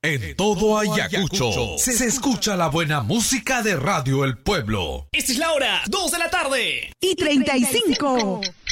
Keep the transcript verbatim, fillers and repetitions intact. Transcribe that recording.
En todo Ayacucho se, se escucha la buena música de Radio El Pueblo. Esta es la hora, dos de la tarde. Y treinta y cinco.